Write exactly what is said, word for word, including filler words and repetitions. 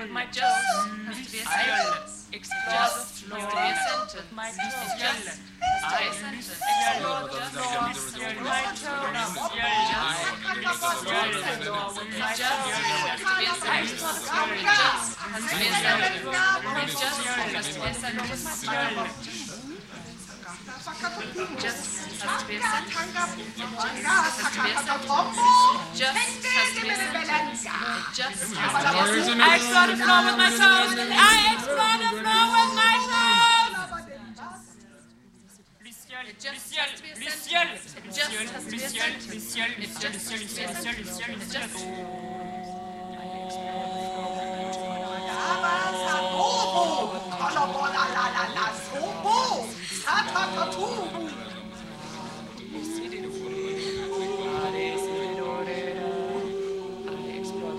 with my toes. Has to be a sentence. Explore the floor with my toes. Just has to be a sentence. Explore the floor with my toes. Just has to be a sentence. Just has to be a sentence. Just has to be a sentence. Just has to be a sentence. Just has to be a sentence. I explore the floor with my toes. I explore the floor with my toes. It just has to be a sentence. It just has to be a sentence. It just has to be a sentence. It just. Ich sehe den